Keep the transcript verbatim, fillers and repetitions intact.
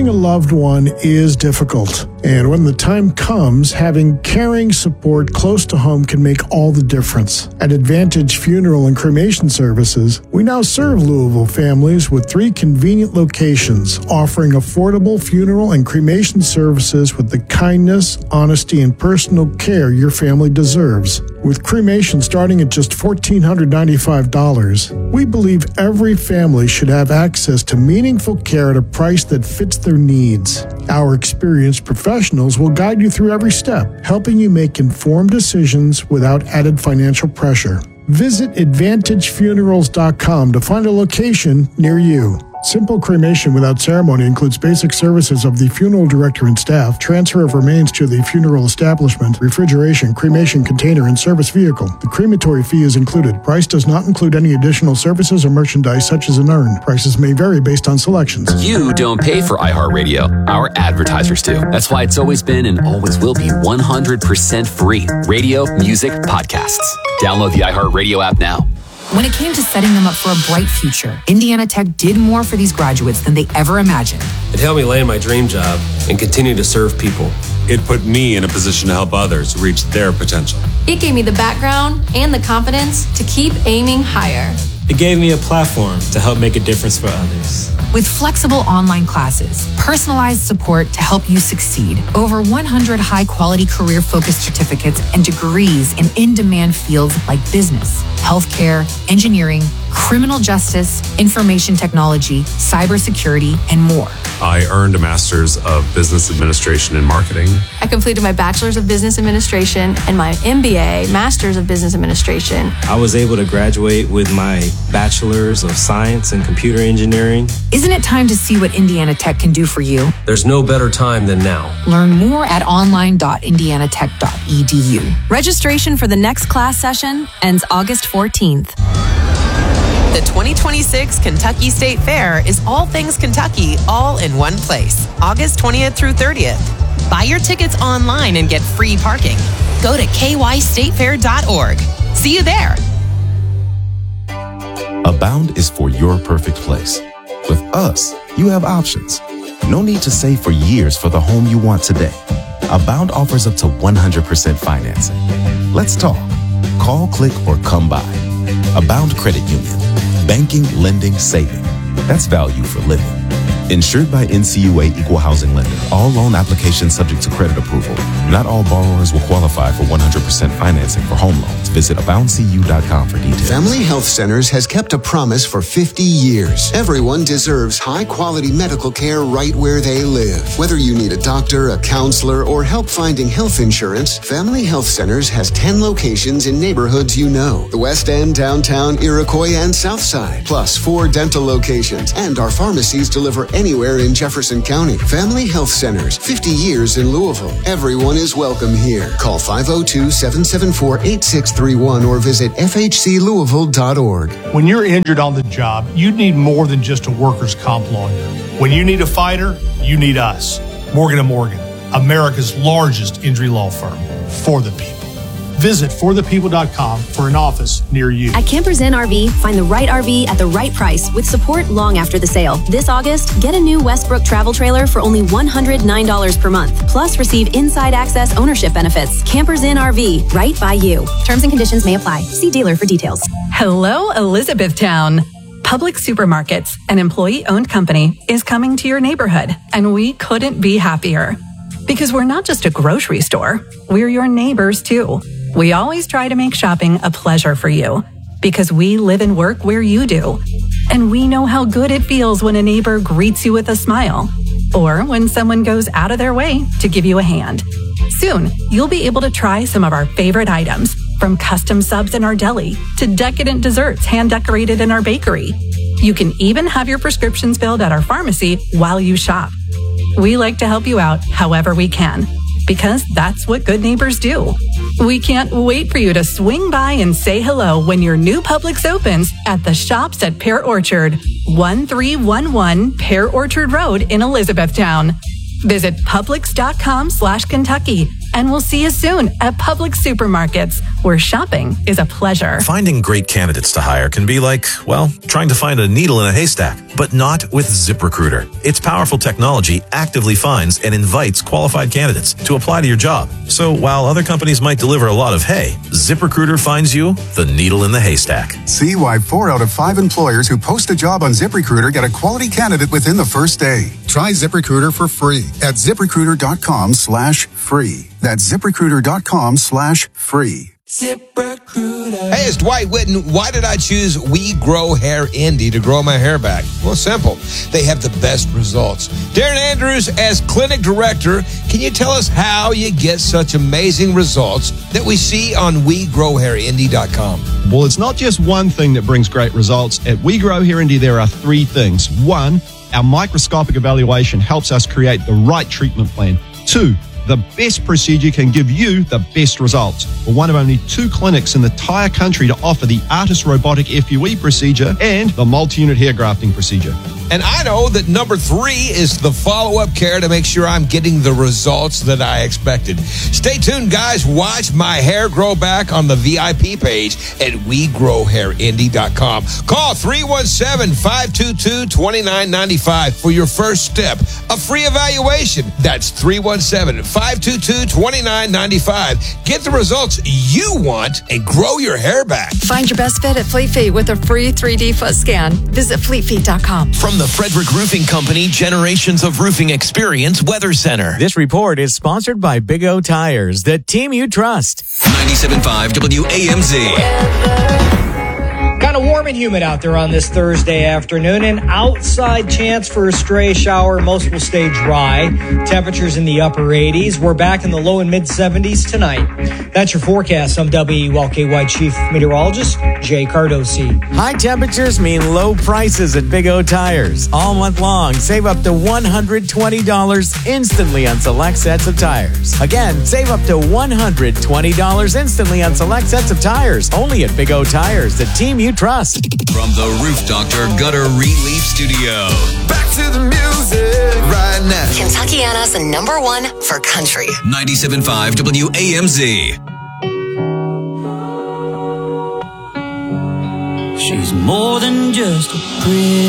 Losing a loved one is difficult, and when the time comes, having caring support close to home can make all the difference. At Advantage Funeral and Cremation Services, we now serve Louisville families with three convenient locations, offering affordable funeral and cremation services with the kindness, honesty, and personal care your family deserves. With cremation starting at just one thousand four hundred ninety-five dollars, we believe every family should have access to meaningful care at a price that fits their needs. Our experienced professionals will guide you through every step, helping you make informed decisions without added financial pressure. Visit advantage funerals dot com to find a location near you. Simple cremation without ceremony includes basic services of the funeral director and staff, transfer of remains to the funeral establishment, refrigeration, cremation container, and service vehicle. The crematory fee is included. Price does not include any additional services or merchandise such as an urn. Prices may vary based on selections. You don't pay for iHeartRadio. Our advertisers do. That's why it's always been and always will be one hundred percent free. Radio, music, podcasts. Download the iHeartRadio app now. When it came to setting them up for a bright future, Indiana Tech did more for these graduates than they ever imagined. It helped me land my dream job and continue to serve people. It put me in a position to help others reach their potential. It gave me the background and the confidence to keep aiming higher. It gave me a platform to help make a difference for others. With flexible online classes, personalized support to help you succeed, over one hundred high-quality career-focused certificates, and degrees in in-demand fields like business, healthcare, engineering, criminal justice, information technology, cybersecurity, and more. I earned a master's of business administration and marketing. I completed my bachelor's of business administration and my M B A, master's of business administration. I was able to graduate with my bachelor's of science and computer engineering. Isn't it time to see what Indiana Tech can do for you? There's no better time than now. Learn more at online dot indiana tech dot e d u. Registration for the next class session ends August fourteenth. The twenty twenty-six Kentucky State Fair is all things Kentucky, all in one place. August twentieth through thirtieth. Buy your tickets online and get free parking. Go to k y state fair dot org. See you there. Abound is for your perfect place. With us, you have options. No need to save for years for the home you want today. Abound offers up to one hundred percent financing. Let's talk. Call, click, or come by. Abound Credit Union. Banking, lending, saving. That's value for living. Insured by N C U A Equal Housing Lender. All loan applications subject to credit approval. Not all borrowers will qualify for one hundred percent financing for home loans. Visit abound c u dot com for details. Family Health Centers has kept a promise for fifty years. Everyone deserves high-quality medical care right where they live. Whether you need a doctor, a counselor, or help finding health insurance, Family Health Centers has ten locations in neighborhoods you know. The West End, Downtown, Iroquois, and Southside. Plus four dental locations. And our pharmacies deliver anywhere in Jefferson County. Family Health Centers, fifty years in Louisville. Everyone is welcome here. Call five oh two, seven seven four, eight six three one or visit f h c louisville dot org. When you're injured on the job, you need more than just a workers' comp lawyer. When you need a fighter, you need us. Morgan and Morgan, America's largest injury law firm. For the people. Visit for the people dot com for an office near you. At Campers Inn R V, find the right R V at the right price with support long after the sale. This August, get a new Westbrook travel trailer for only one hundred nine dollars per month. Plus, receive inside access ownership benefits. Campers Inn R V, right by you. Terms and conditions may apply. See dealer for details. Hello, Elizabethtown. Public Supermarkets, an employee-owned company, is coming to your neighborhood, and we couldn't be happier. Because we're not just a grocery store, we're your neighbors too. We always try to make shopping a pleasure for you because we live and work where you do. And we know how good it feels when a neighbor greets you with a smile or when someone goes out of their way to give you a hand. Soon, you'll be able to try some of our favorite items, from custom subs in our deli to decadent desserts hand-decorated in our bakery. You can even have your prescriptions filled at our pharmacy while you shop. We like to help you out however we can, because that's what good neighbors do. We can't wait for you to swing by and say hello when your new Publix opens at the Shops at Pear Orchard, one three one one Pear Orchard Road in Elizabethtown. Visit Publix dot com slash Kentucky, and we'll see you soon at Publix Supermarkets, where shopping is a pleasure. Finding great candidates to hire can be like, well, trying to find a needle in a haystack, but not with ZipRecruiter. Its powerful technology actively finds and invites qualified candidates to apply to your job. So while other companies might deliver a lot of hay, ZipRecruiter finds you the needle in the haystack. See why four out of five employers who post a job on ZipRecruiter get a quality candidate within the first day. Try ZipRecruiter for free at ZipRecruiter.com slash free. That's ZipRecruiter.com slash free. ZipRecruiter. Hey, it's Dwight Whitten. Why did I choose We Grow Hair Indy to grow my hair back? Well, simple. They have the best results. Darren Andrews, as clinic director, can you tell us how you get such amazing results that we see on we grow hair indy dot com? Well, it's not just one thing that brings great results. At We Grow Hair Indy, there are three things. One, our microscopic evaluation helps us create the right treatment plan. Two, the best procedure can give you the best results. We're one of only two clinics in the entire country to offer the Artis Robotic F U E procedure and the multi-unit hair grafting procedure. And I know that number three is the follow-up care to make sure I'm getting the results that I expected. Stay tuned, guys. Watch my hair grow back on the V I P page at we grow hair indy dot com. Call three one seven, five two two, two nine nine five for your first step, a free evaluation. That's three one seven, five two two, two nine nine five. Get the results you want and grow your hair back. Find your best fit at Fleet Feet with a free three D foot scan. Visit fleet feet dot com. From the Frederick Roofing Company, Generations of Roofing Experience Weather Center. This report is sponsored by Big O Tires, the team you trust. ninety-seven point five W A M Z. Kind of warm and humid out there on this Thursday afternoon. An outside chance for a stray shower. Most will stay dry. Temperatures in the upper eighties. We're back in the low and mid seventies tonight. That's your forecast. I'm W E L K Y Chief Meteorologist Jay Cardosi. High temperatures mean low prices at Big O Tires. All month long, save up to one hundred twenty dollars instantly on select sets of tires. Again, save up to one hundred twenty dollars instantly on select sets of tires. Only at Big O Tires, the team you trust. From the Roof Doctor Gutter Relief Studio. Back to the music right now. Kentuckiana's number one for country. ninety-seven point five W A M Z. She's more than just a pretty